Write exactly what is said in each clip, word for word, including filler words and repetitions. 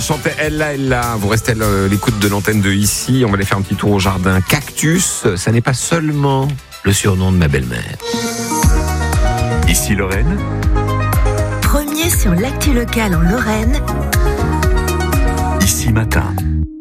chantait Ella Ella. Vous restez à l'écoute de l'antenne de ici. On va aller faire un petit tour au jardin Cactus. Ça n'est pas seulement le surnom de ma belle-mère. Ici Lorraine. Premier sur l'actu locale en Lorraine. Ici Matin.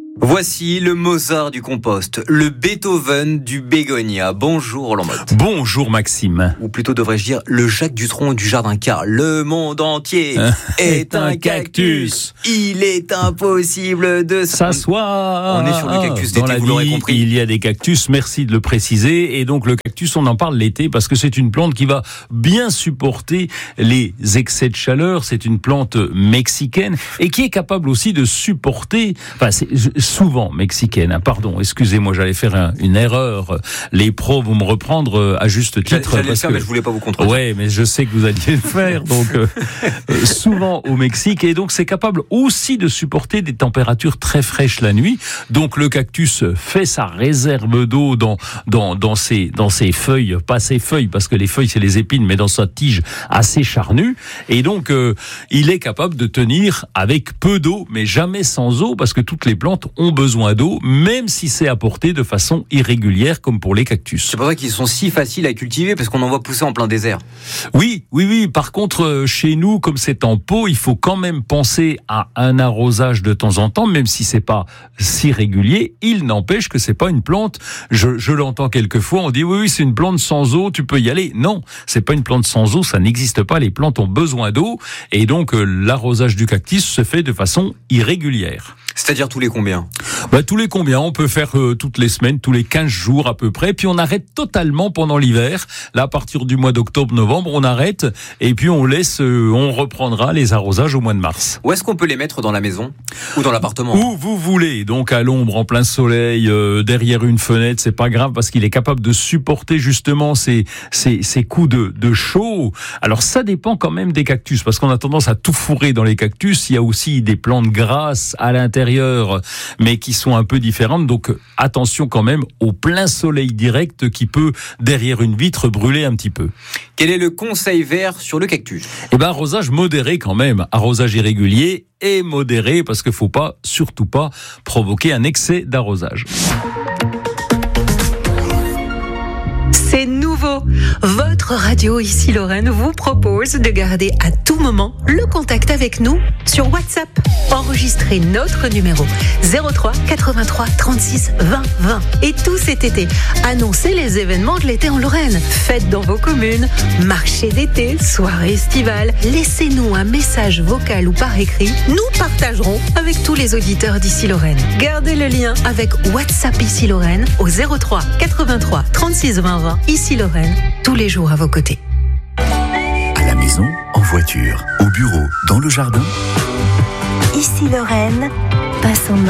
Voici le Mozart du compost, le Beethoven du bégonia. Bonjour Roland Motte. Bonjour Maxime. Ou plutôt devrais-je dire le Jacques Dutronc du jardin, car le monde entier est un cactus. Il est impossible de s'asseoir. On est sur le cactus Dans d'été, la vous l'aurez vie, compris. Il y a des cactus, merci de le préciser. Et donc le cactus, on en parle l'été parce que c'est une plante qui va bien supporter les excès de chaleur. C'est une plante mexicaine et qui est capable aussi de supporter... Enfin, c'est souvent mexicaine, hein, pardon, excusez-moi, j'allais faire un, une erreur. Les pros vont me reprendre à juste titre. J'allais le parce faire, que, mais je voulais pas vous contredire. Ouais, mais je sais que vous alliez le faire, donc euh, euh, souvent au Mexique, et donc c'est capable aussi de supporter des températures très fraîches la nuit. Donc le cactus fait sa réserve d'eau dans dans dans ses dans ses feuilles, pas ses feuilles parce que les feuilles c'est les épines, mais dans sa tige assez charnue, et donc euh, il est capable de tenir avec peu d'eau, mais jamais sans eau, parce que toutes les plantes ont besoin d'eau, même si c'est apporté de façon irrégulière, comme pour les cactus. C'est pour ça qu'ils sont si faciles à cultiver, parce qu'on en voit pousser en plein désert. Oui, oui, oui. Par contre, chez nous, comme c'est en pot, il faut quand même penser à un arrosage de temps en temps, même si c'est pas si régulier. Il n'empêche que c'est pas une plante. Je, je l'entends quelquefois. On dit oui, oui, c'est une plante sans eau. Tu peux y aller. Non, c'est pas une plante sans eau. Ça n'existe pas. Les plantes ont besoin d'eau, et donc euh, l'arrosage du cactus se fait de façon irrégulière. C'est-à-dire tous les combien ? Bah, tous les combien ? On peut faire euh, toutes les semaines, tous les quinze jours à peu près, puis on arrête totalement pendant l'hiver. Là, à partir du mois d'octobre-novembre, on arrête, et puis on laisse, euh, on reprendra les arrosages au mois de mars. Où est-ce qu'on peut les mettre dans la maison ? Ou dans l'appartement ? Où vous voulez, donc à l'ombre, en plein soleil, euh, derrière une fenêtre, c'est pas grave, parce qu'il est capable de supporter justement ces, ces, ces coups de, de chaud. Alors ça dépend quand même des cactus, parce qu'on a tendance à tout fourrer dans les cactus. Il y a aussi des plantes grasses à l'intérieur, mais qui sont un peu différentes. Donc attention quand même au plein soleil direct qui peut, derrière une vitre, brûler un petit peu. Quel est le conseil vert sur le cactus ? Eh ben, arrosage modéré quand même. Arrosage irrégulier et modéré, parce qu'il faut pas, surtout pas, provoquer un excès d'arrosage. C'est nouveau. Votre radio ici Lorraine vous propose de garder à tout moment le contact avec nous sur WhatsApp. Enregistrez notre numéro zéro trois quatre-vingt-trois trente-six vingt vingt. Et tout cet été, annoncez les événements de l'été en Lorraine. Fêtes dans vos communes, marché d'été, soirée estivale. Laissez-nous un message vocal ou par écrit. Nous partagerons avec tous les auditeurs d'ici Lorraine. Gardez le lien avec WhatsApp ici Lorraine au zéro trois quatre-vingt-trois trente-six vingt vingt. Ici Lorraine, tous les jours à vos côtés. À la maison, en voiture, au bureau, dans le jardin. Ici Lorraine, passons